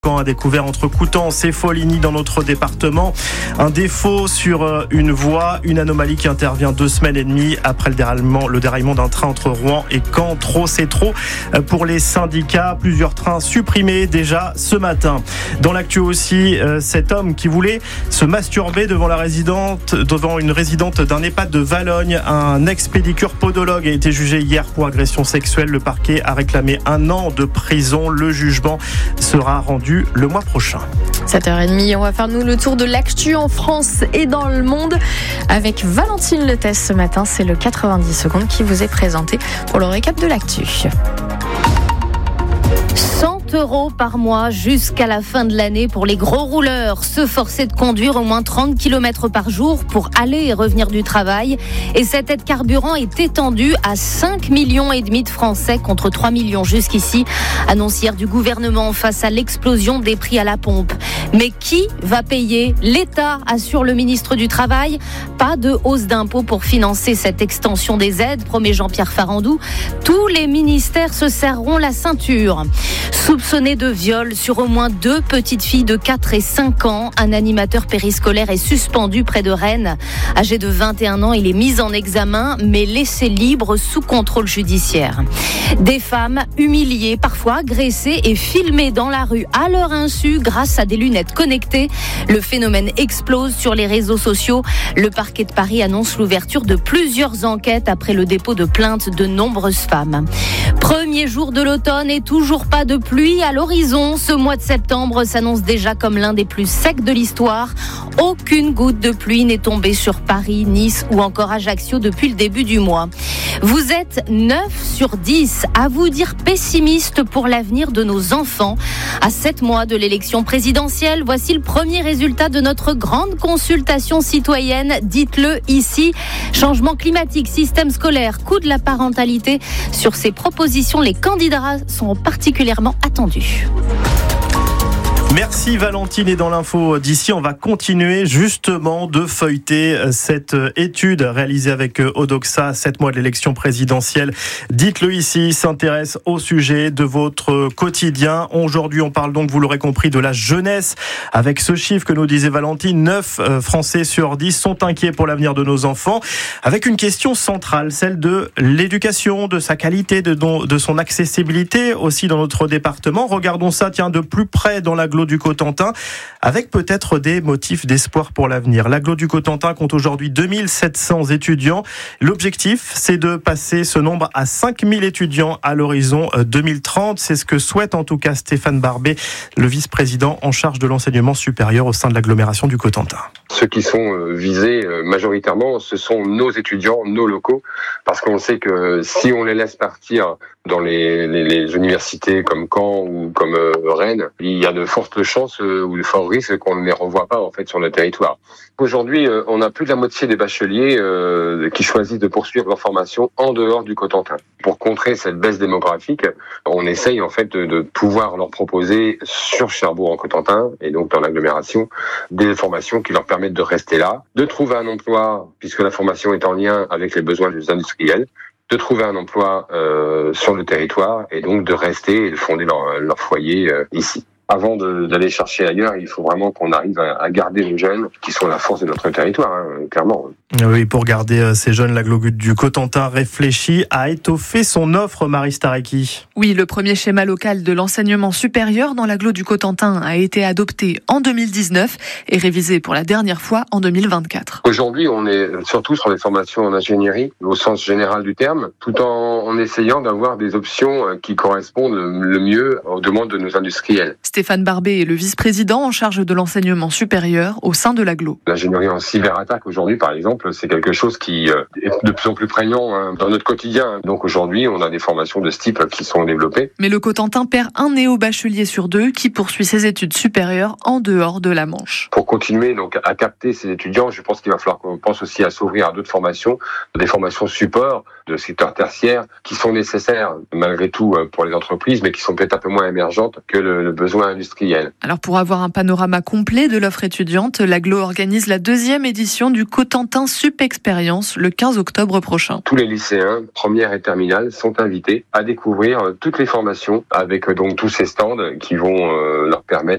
A découvert entre Coutances et Foligny dans notre département un défaut sur une voie, une anomalie qui intervient 2 semaines et demie après le déraillement d'un train entre Rouen et Caen. Trop, c'est trop pour les syndicats. Plusieurs trains supprimés déjà ce matin. Dans l'actu aussi, cet homme qui voulait se masturber devant une résidente d'un EHPAD de Valognes. Un ex-pédicure podologue a été jugé hier pour agression sexuelle. Le parquet a réclamé 1 an de prison. Le jugement sera rendu le mois prochain. 7h30, on va faire nous le tour de l'actu en France et dans le monde avec Valentine Letès ce matin. C'est le 90 secondes qui vous est présenté pour le récap de l'actu. 100 € par mois jusqu'à la fin de l'année pour les gros rouleurs. Se forcer de conduire au moins 30 km par jour pour aller et revenir du travail. Et cette aide carburant est étendue à 5,5 millions de Français contre 3 millions jusqu'ici. Annonce hier du gouvernement face à l'explosion des prix à la pompe. Mais qui va payer ? L'État, assure le ministre du Travail. Pas de hausse d'impôts pour financer cette extension des aides, promet Jean-Pierre Farandou. Tous les ministères se serreront la ceinture. Soupçonné de viol sur au moins 2 petites filles de 4 et 5 ans, un animateur périscolaire est suspendu près de Rennes. Âgé de 21 ans, il est mis en examen, mais laissé libre sous contrôle judiciaire. Des femmes humiliées, parfois agressées et filmées dans la rue à leur insu grâce à des lunettes connectées. Le phénomène explose sur les réseaux sociaux. Le parquet de Paris annonce l'ouverture de plusieurs enquêtes après le dépôt de plaintes de nombreuses femmes. Premier jour de l'automne et toujours pas de pluie à l'horizon. Ce mois de septembre s'annonce déjà comme l'un des plus secs de l'histoire. Aucune goutte de pluie n'est tombée sur Paris, Nice ou encore Ajaccio depuis le début du mois. Vous êtes 9 sur 10 à vous dire pessimiste pour l'avenir de nos enfants. À 7 mois de l'élection présidentielle, voici le premier résultat de notre grande consultation citoyenne. Dites-le ici. Changement climatique, système scolaire, coût de la parentalité. Sur ces propositions, les candidats sont particulièrement attendus. Merci Valentine, et dans l'info d'ici, on va continuer justement de feuilleter cette étude réalisée avec Odoxa, 7 mois de l'élection présidentielle. Dites-le ici, s'intéresse au sujet de votre quotidien. Aujourd'hui, on parle donc, vous l'aurez compris, de la jeunesse. Avec ce chiffre que nous disait Valentine, 9 Français sur 10 sont inquiets pour l'avenir de nos enfants. Avec une question centrale, celle de l'éducation, de sa qualité, de son accessibilité aussi dans notre département. Regardons ça, de plus près dans l'agglo du Cotentin, avec peut-être des motifs d'espoir pour l'avenir. L'agglo du Cotentin compte aujourd'hui 2700 étudiants. L'objectif, c'est de passer ce nombre à 5000 étudiants à l'horizon 2030. C'est ce que souhaite en tout cas Stéphane Barbet, le vice-président en charge de l'enseignement supérieur au sein de l'agglomération du Cotentin. Ceux qui sont visés majoritairement, ce sont nos étudiants, nos locaux, parce qu'on sait que si on les laisse partir dans les universités comme Caen ou comme Rennes, il y a de fortes chances ou de forts risques qu'on ne les revoie pas en fait sur le territoire. Aujourd'hui, on a plus de la moitié des bacheliers qui choisissent de poursuivre leur formation en dehors du Cotentin. Pour contrer cette baisse démographique, on essaye en fait de pouvoir leur proposer sur Cherbourg-en-Cotentin et donc dans l'agglomération des formations qui leur permettent de rester là, de trouver un emploi puisque la formation est en lien avec les besoins des industriels, de trouver un emploi sur le territoire et donc de rester et de fonder leur foyer ici. Avant d'aller chercher ailleurs, il faut vraiment qu'on arrive à garder les jeunes qui sont la force de notre territoire, clairement. Oui, pour garder ces jeunes, l'agglo du Cotentin réfléchit à étoffer son offre, Marie Stareki. Oui, le premier schéma local de l'enseignement supérieur dans l'agglo du Cotentin a été adopté en 2019 et révisé pour la dernière fois en 2024. Aujourd'hui, on est surtout sur les formations en ingénierie, au sens général du terme, tout en essayant d'avoir des options qui correspondent le mieux aux demandes de nos industriels. Stéphane Barbet est le vice-président en charge de l'enseignement supérieur au sein de l'agglo. L'ingénierie en cyberattaque aujourd'hui, par exemple, c'est quelque chose qui est de plus en plus prégnant dans notre quotidien. Donc aujourd'hui, on a des formations de ce type qui sont développées. Mais le Cotentin perd un néo-bachelier sur 2 qui poursuit ses études supérieures en dehors de la Manche. Pour continuer donc à capter ces étudiants, je pense qu'il va falloir qu'on pense aussi à s'ouvrir à d'autres formations, des formations support de secteur tertiaire qui sont nécessaires malgré tout pour les entreprises, mais qui sont peut-être un peu moins émergentes que le besoin besoins industriels. Alors pour avoir un panorama complet de l'offre étudiante, l'Agglo organise la 2e édition du Cotentin Sup Expérience le 15 octobre prochain. Tous les lycéens, première et terminale, sont invités à découvrir toutes les formations avec donc tous ces stands qui vont leur permettre